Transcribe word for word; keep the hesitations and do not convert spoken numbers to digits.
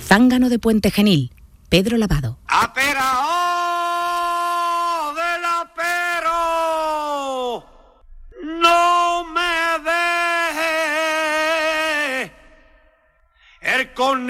Zángano de Puente Genil, Pedro Lavado. ¡Aperao del apero! ¡No me deje el con